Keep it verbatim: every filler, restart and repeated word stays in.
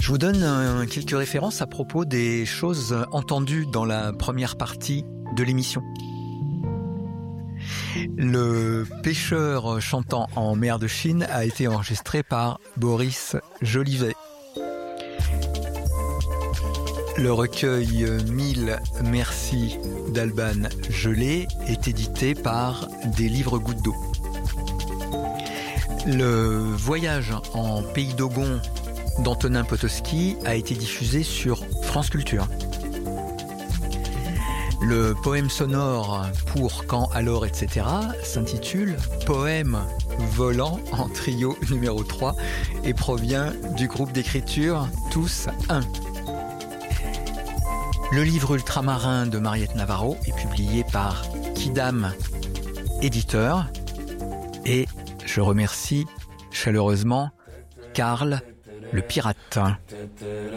Je vous donne euh, quelques références à propos des choses entendues dans la première partie de l'émission. Le pêcheur chantant en mer de Chine a été enregistré par Boris Jolivet. Le recueil Mille merci d'Alban Gelé est édité par Des livres gouttes d'eau. Le voyage en pays d'Ogon d'Antonin Potocki a été diffusé sur France Culture. Le poème sonore pour Quand, alors, et cetera s'intitule Poème volant en trio numéro trois et provient du groupe d'écriture Tous un. Le livre Ultramarin de Mariette Navarro est publié par Kidam Éditeur et je remercie chaleureusement Karl le pirate.